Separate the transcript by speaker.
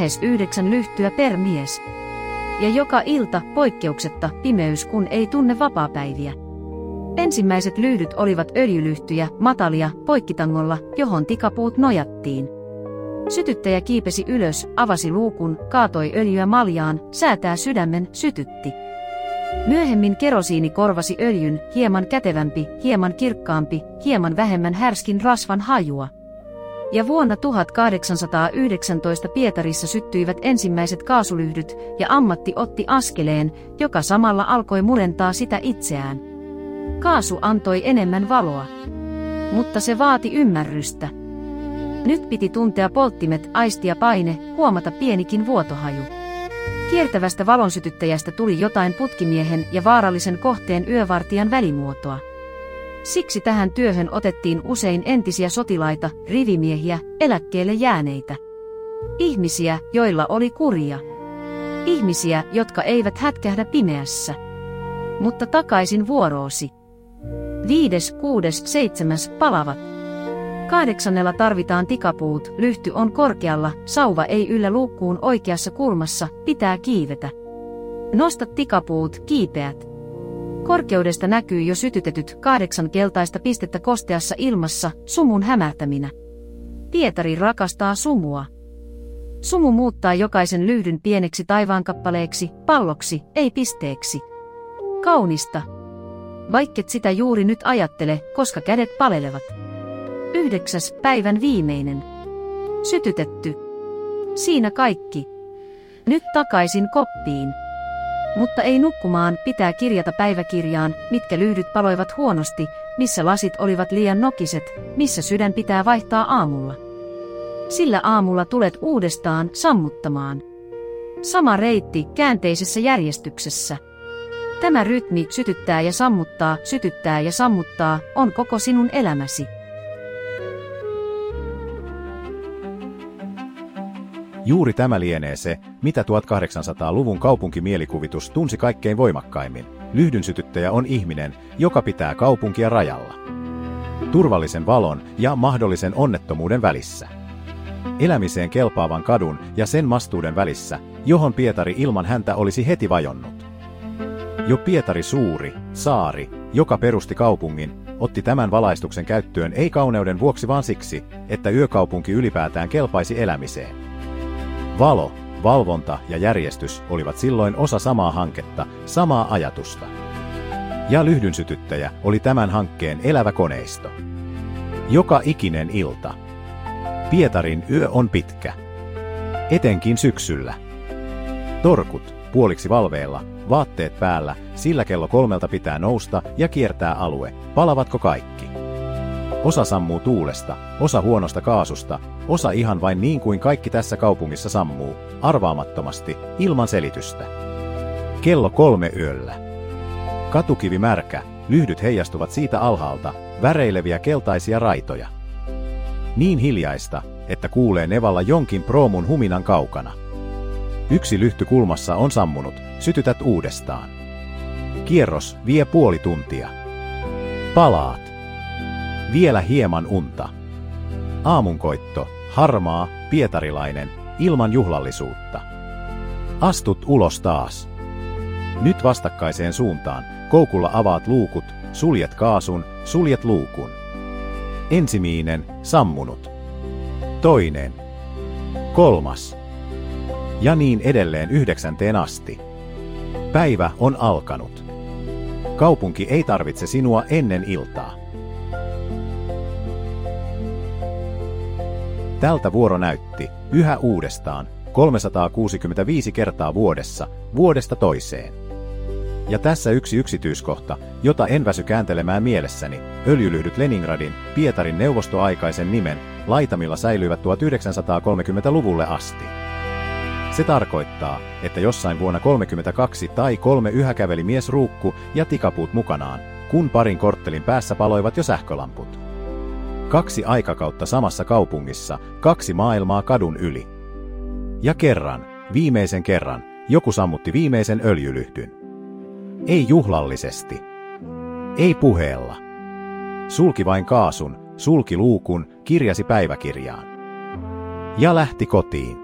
Speaker 1: lähes 9 lyhtyä per mies. Ja joka ilta, poikkeuksetta, pimeys kun ei tunne vapaapäiviä. Ensimmäiset lyhdyt olivat öljylyhtyjä, matalia, poikkitangolla, johon tikapuut nojattiin. Sytyttäjä kiipesi ylös, avasi luukun, kaatoi öljyä maljaan, säätää sydämen, sytytti. Myöhemmin kerosiini korvasi öljyn, hieman kätevämpi, hieman kirkkaampi, hieman vähemmän härskin rasvan hajua. Ja vuonna 1819 Pietarissa syttyivät ensimmäiset kaasulyhdyt, ja ammatti otti askeleen, joka samalla alkoi murentaa sitä itseään. Kaasu antoi enemmän valoa. Mutta se vaati ymmärrystä. Nyt piti tuntea polttimet, aistia paine, huomata pienikin vuotohaju. Kiertävästä valonsytyttäjästä tuli jotain putkimiehen ja vaarallisen kohteen yövartijan välimuotoa. Siksi tähän työhön otettiin usein entisiä sotilaita, rivimiehiä, eläkkeelle jääneitä. Ihmisiä, joilla oli kuria. Ihmisiä, jotka eivät hätkähdä pimeässä. Mutta takaisin vuoroosi. 5., 6., 7. palavat. 8. tarvitaan tikapuut, lyhty on korkealla, sauva ei yllä luukkuun oikeassa kulmassa, pitää kiivetä. Nosta tikapuut, kiipeät. Korkeudesta näkyy jo sytytetyt 8 keltaista pistettä kosteassa ilmassa, sumun hämärtäminä. Pietari rakastaa sumua. Sumu muuttaa jokaisen lyhdyn pieneksi taivaankappaleeksi, palloksi, ei pisteeksi. Kaunista. Vaikket sitä juuri nyt ajattele, koska kädet palelevat. 9. päivän viimeinen. Sytytetty. Siinä kaikki. Nyt takaisin koppiin. Mutta ei nukkumaan, pitää kirjata päiväkirjaan, mitkä lyhdyt paloivat huonosti, missä lasit olivat liian nokiset, missä sydän pitää vaihtaa aamulla. Sillä aamulla tulet uudestaan sammuttamaan. Sama reitti, käänteisessä järjestyksessä. Tämä rytmi sytyttää ja sammuttaa, on koko sinun elämäsi.
Speaker 2: Juuri tämä lienee se, mitä 1800-luvun kaupunkimielikuvituus tunsi kaikkein voimakkaimmin. Lyhdynsytyttäjä on ihminen, joka pitää kaupunkia rajalla. Turvallisen valon ja mahdollisen onnettomuuden välissä. Elämiseen kelpaavan kadun ja sen mastuuden välissä, johon Pietari ilman häntä olisi heti vajonnut. Jo Pietari suuri, saari, joka perusti kaupungin, otti tämän valaistuksen käyttöön ei kauneuden vuoksi vaan siksi, että yökaupunki ylipäätään kelpaisi elämiseen. Valo, valvonta ja järjestys olivat silloin osa samaa hanketta, samaa ajatusta. Ja lyhdynsytyttäjä oli tämän hankkeen elävä koneisto. Joka ikinen ilta. Pietarin yö on pitkä. Etenkin syksyllä. Torkut, puoliksi valveilla, vaatteet päällä, sillä kello 3 pitää nousta ja kiertää alue. Palavatko kaikki? Osa sammuu tuulesta, osa huonosta kaasusta, osa ihan vain niin kuin kaikki tässä kaupungissa sammuu, arvaamattomasti, ilman selitystä. Kello 3 yöllä. Katukivi märkä, lyhdyt heijastuvat siitä alhaalta, väreileviä keltaisia raitoja. Niin hiljaista, että kuulee nevalla jonkin proomun huminan kaukana. Yksi lyhty kulmassa on sammunut, sytytät uudestaan. Kierros vie puoli tuntia. Palaat. Vielä hieman unta. Aamunkoitto, harmaa, pietarilainen, ilman juhlallisuutta. Astut ulos taas. Nyt vastakkaiseen suuntaan, koukulla avaat luukut, suljet kaasun, suljet luukun. Ensimmäinen, sammunut. Toinen. 3. Ja niin edelleen 9 asti. Päivä on alkanut. Kaupunki ei tarvitse sinua ennen iltaa. Tältä vuoro näytti, yhä uudestaan, 365 kertaa vuodessa, vuodesta toiseen. Ja tässä yksi yksityiskohta, jota en väsy kääntelemään mielessäni, öljylyhdyt Leningradin, Pietarin neuvostoaikaisen nimen, laitamilla säilyivät 1930-luvulle asti. Se tarkoittaa, että jossain vuonna 32 tai 3 yhä käveli mies ruukku ja tikapuut mukanaan, kun parin korttelin päässä paloivat jo sähkölamput. 2 aikakautta samassa kaupungissa, 2 maailmaa kadun yli. Ja viimeisen kerran, joku sammutti viimeisen öljylyhdyn. Ei juhlallisesti. Ei puheella. Sulki vain kaasun, sulki luukun, kirjasi päiväkirjaan. Ja lähti kotiin.